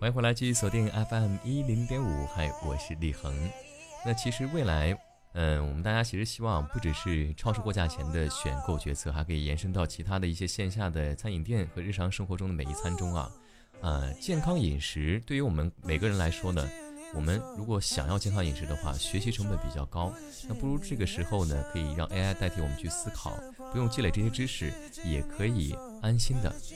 欢迎回来，继续锁定 FM10.5，嗨，我是立恒。那其实未来，我们大家其实希望不只是超市货架前的选购决策，还可以延伸到其他的一些线下的餐饮店和日常生活中的每一餐中啊。健康饮食对于我们每个人来说呢，我们如果想要健康饮食的话，学习成本比较高，那不如这个时候呢，可以让 AI 代替我们去思考，不用积累这些知识，也可以安心的